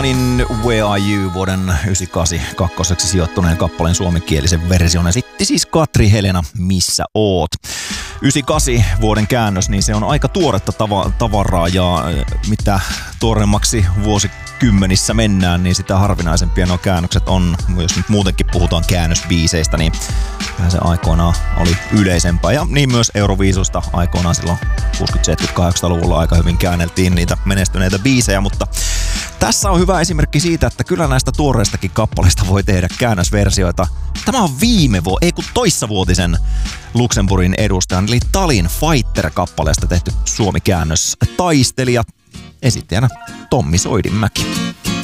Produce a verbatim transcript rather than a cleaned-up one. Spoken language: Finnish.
Tiedemannin Where Are You vuoden yhdeksänkymmentäkahdeksan kakkoseksi sijoittuneen kappaleen suomenkielisen version esitti siis Katri Helena Missä oot. yhdeksänkymmentäkahdeksan vuoden käännös, niin se on aika tuoretta tava- tavaraa ja mitä tuoremmaksi vuosikymmenissä mennään, niin sitä harvinaisempia nuo käännökset on. Jos nyt muutenkin puhutaan käännösbiiseistä, niin vähän se aikoinaan oli yleisempää. Ja niin myös Euroviisusta aikoinaan silloin kuusikymmentä-, seitsemänkymmentä-, kahdeksankymmentäluvulla aika hyvin käänneltiin niitä menestyneitä biisejä, mutta tässä on hyvä esimerkki siitä, että kyllä näistä tuoreistakin kappaleista voi tehdä käännösversioita. Tämä on viime vuo, ei kun toissavuotisen Luxemburgin edustajan, eli Talin Fighter-kappaleesta tehty suomi-käännös. Taistelijat, esittäjänä Tommi Soidinmäki.